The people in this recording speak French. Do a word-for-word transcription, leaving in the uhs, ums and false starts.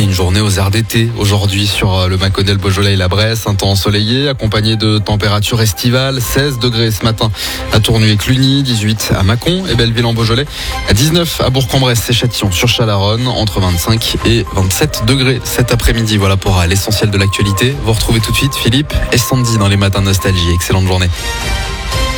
une journée aux airs d'été aujourd'hui sur le Mâconnais, le Beaujolais et la Bresse. Un temps ensoleillé accompagné de températures estivales. seize degrés ce matin à Tournu et Cluny, dix-huit à Mâcon et Belleville en Beaujolais, dix-neuf à Bourg-en-Bresse et Châtillon sur Chalaronne, entre vingt-cinq et vingt-sept degrés cet après-midi. Voilà pour l'essentiel de l'actualité. Vous retrouvez tout de suite Philippe et Sandy dans les matins nostalgie. Excellente journée.